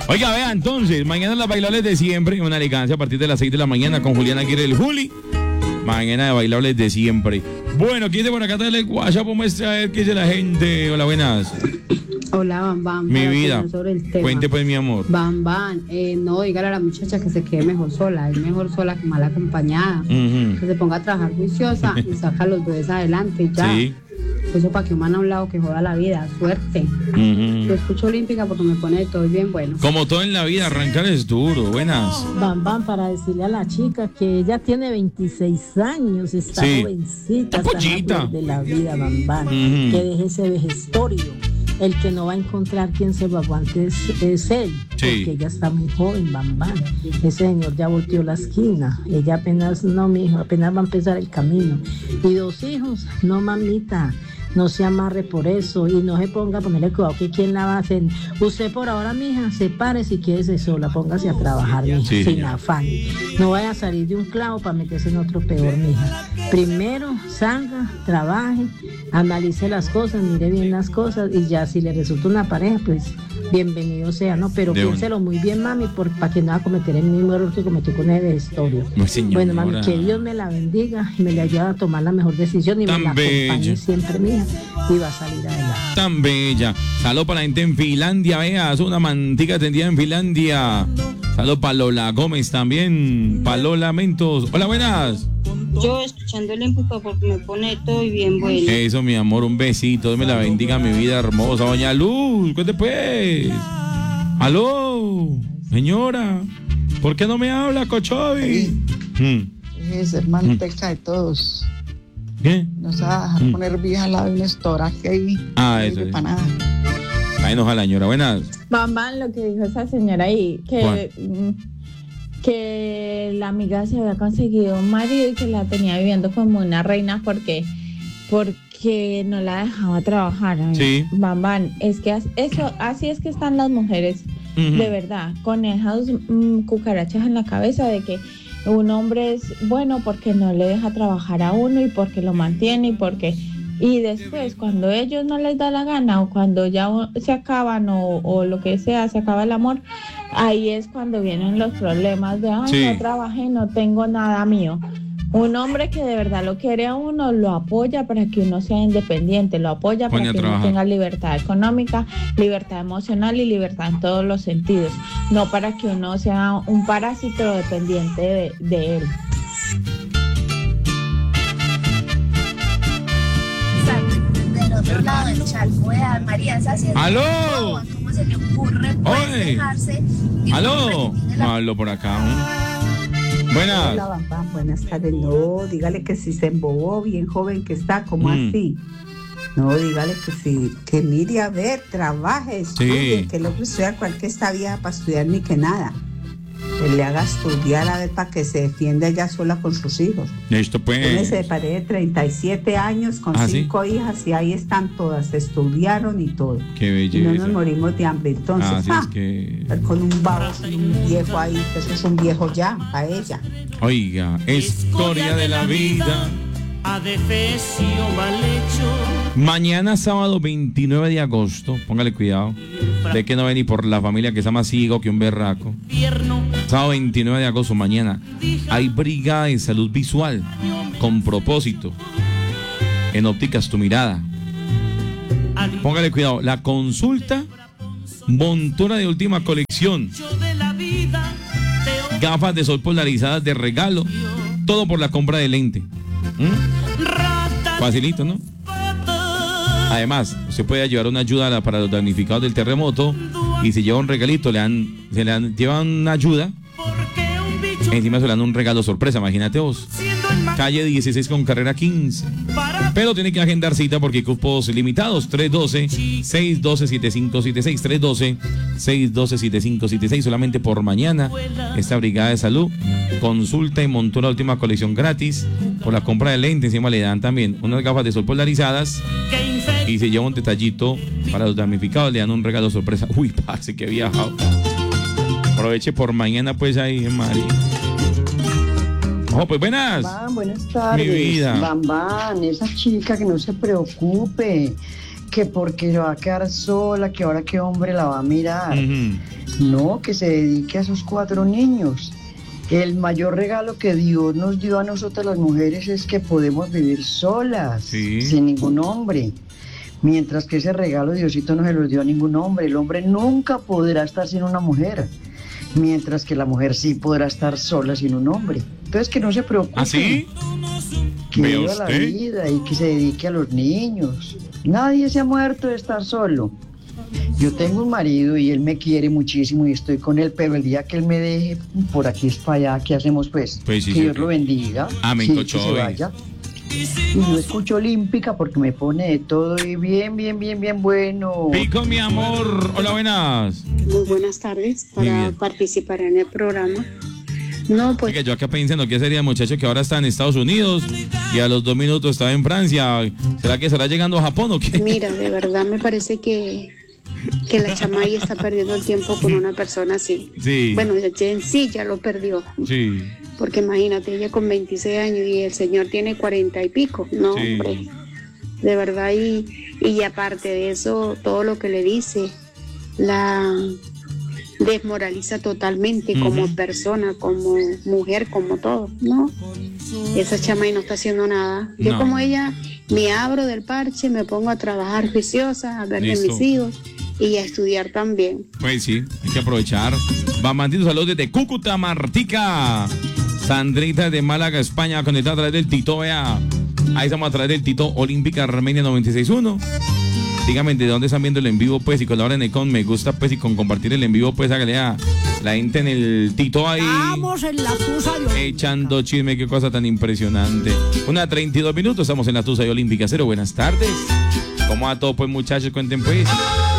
Oiga, vea, entonces, mañana las bailables de siempre, una elegancia a partir de las 6 de la mañana con Juliana Aguirre el Juli. Mañana de bailables de siempre. Bueno, ¿quién de por acá trae el WhatsApp? Muestra a ver qué dice la gente. Hola, buenas. Hola, Bam Bam. Mi vida. Cuente pues, mi amor. Bam Bam. No, dígale a la muchacha que se quede mejor sola. Es mejor sola que mal acompañada. Que se ponga a trabajar juiciosa y saca a los bebés adelante y ya. Sí. Eso para que humana a un lado que joda la vida. Suerte. Yo escucho Olímpica porque me pone todo bien bueno. Como todo en la vida, arrancar es duro. Buenas. Bam Bam, para decirle a la chica que ella tiene 26 años, está jovencita, está pollita de la vida, Bam Bam. Que deje ese vejestorio. El que no va a encontrar quien se lo aguante es él, porque ella está muy joven, Bam Bam. Ese señor ya volteó la esquina. Ella apenas, no, mijo, apenas va a empezar el camino. Y 2 hijos, no, mamita. No se amarre por eso y no se ponga a ponerle cuidado que quién la va a hacer. Usted por ahora, mija, se pare si quiere sola, póngase a trabajar, mija, sin afán. No vaya a salir de un clavo para meterse en otro peor, mija. Primero, salga, trabaje, analice las cosas, mire bien las cosas y ya si le resulta una pareja, pues bienvenido sea, ¿no? Pero piénselo muy bien, mami, para que no va a cometer el mismo error que cometió con el vejestorio. Bueno, mami, que Dios me la bendiga y me le ayude a tomar la mejor decisión y me la acompañe siempre, mija, y va a salir adelante. Tan bella. Saludos para la gente en Finlandia, veas, una mantica tendida en Finlandia. Saludos para Lola Gómez también, para Lola Mentos. Hola, buenas. Yo escuchando el Olímpico porque me pone todo bien bueno. Eso, mi amor, un besito. Dios me la bendiga, mi vida hermosa. Doña Luz, ¿qué pues? Aló, señora, ¿por qué no me habla, Cochovi? Es hermano, teca de todos. ¿Qué? Nos va a dejar poner vieja al lado de un estoraje ahí. Eso es. Para nada. Ahí enoja la señora, buenas. Bam, lo que dijo esa señora ahí, que la amiga se había conseguido un marido y que la tenía viviendo como una reina porque no la dejaba trabajar. Sí. Bam, es que eso, así es que están las mujeres, de verdad, con esas cucarachas en la cabeza de que un hombre es bueno porque no le deja trabajar a uno y porque lo mantiene y después cuando ellos no les da la gana o cuando ya se acaban o lo que sea, se acaba el amor, ahí es cuando vienen los problemas de no trabajé, no tengo nada mío. Un hombre que de verdad lo quiere a uno, lo apoya para que uno sea independiente, lo apoya para que uno tenga libertad económica, libertad emocional y libertad en todos los sentidos, no para que uno sea un parásito dependiente de él. Del otro lado del charco, María, esa sí es. ¡Aló! ¿Cómo se le ocurre dejarse? ¡Aló! Hablo por acá. Buenas. Hola, Bam Bam, buenas tardes. No, dígale que si se embobó, bien joven que está, como así. No, dígale que si, que mire a ver, trabaje, estudie, que lo que estudia cualquier está vieja para estudiar ni que nada. Que le haga estudiar a ver para que se defienda ella sola con sus hijos. Listo, pues. Yo me separé de 37 años con 5 hijas y ahí están todas, estudiaron y todo. Qué belleza. Y no nos morimos de hambre. Entonces, es que... con un baboso y un viejo ahí, que eso es un viejo ya, a ella. Oiga, historia de la vida. Adefesio mal hecho. Mañana sábado 29 de agosto, póngale cuidado, de que no ve ni por la familia que está más ciego que un berraco. Sábado 29 de agosto, mañana, hay brigada de salud visual con propósito en Ópticas Tu Mirada. Póngale cuidado, la consulta, montura de última colección, gafas de sol polarizadas de regalo, todo por la compra de lente. Facilito, ¿no? Además, usted puede llevar una ayuda para los damnificados del terremoto y si lleva un regalito, llevan una ayuda, encima se le dan un regalo sorpresa, imagínate vos. Calle 16 con carrera 15. Pero tiene que agendar cita porque hay cupos limitados. 312-612-7576. 312-612-7576. Solamente por mañana. Esta brigada de salud. Consulta y montura última colección gratis. Por la compra de lentes. Encima le dan también unas gafas de sol polarizadas. Y se lleva un detallito para los damnificados. Le dan un regalo sorpresa. Uy, parce, que viajado. Aproveche por mañana, pues ahí en María. Oh, pues buenas. Buenas tardes. Mi vida. Bam, esa chica que no se preocupe, que porque va a quedar sola, que ahora qué hombre la va a mirar. No, que se dedique a esos 4 niños. El mayor regalo que Dios nos dio a nosotras las mujeres es que podemos vivir solas, sin ningún hombre. Mientras que ese regalo Diosito no se lo dio a ningún hombre. El hombre nunca podrá estar sin una mujer, mientras que la mujer sí podrá estar sola sin un hombre. Entonces que no se preocupe. ¿Así? Que viva la vida y que se dedique a los niños. Nadie se ha muerto de estar solo. Yo tengo un marido y él me quiere muchísimo y estoy con él, pero el día que él me deje, por aquí es para allá, ¿qué hacemos pues? Pues sí, que Dios lo bendiga. Amén, que se vaya. Y yo escucho Olímpica porque me pone de todo y bien bueno. Pico, mi amor. Hola, buenas. Muy buenas tardes para participar en el programa. No, pues. Oiga, yo acá pensando que sería muchacho que ahora está en Estados Unidos y a los 2 minutos estaba en Francia. ¿Será que estará llegando a Japón o qué? Mira, de verdad me parece que la chama ahí está perdiendo el tiempo con una persona así. Sí. Bueno, en sí ya lo perdió. Sí. Porque imagínate, ella con 26 años y el señor tiene 40 y pico. No, sí. Hombre. De verdad, y aparte de eso, todo lo que le dice, la desmoraliza totalmente como persona, como mujer, como todo, ¿no? Esa chama ahí no está haciendo nada. Yo como ella me abro del parche, me pongo a trabajar juiciosa, a ver de mis hijos y a estudiar también. Pues sí, hay que aprovechar. Bamandito, saludos desde Cúcuta, Martica. Sandrita de Málaga, España, conectada a través del Tito, vea. Ahí estamos a través del Tito Olímpica Armenia 96.1. Dígame de dónde están viendo el en vivo, pues, y colaboren con me gusta, pues, y con compartir el en vivo, pues, hágale a la gente en el Tito ahí. Estamos en la Tusa de Olímpica. Echando chisme, qué cosa tan impresionante. 1:32 minutos, estamos en la Tusa de Olímpica. Cero, buenas tardes. ¿Cómo va todo, pues, muchachos? Cuenten, pues.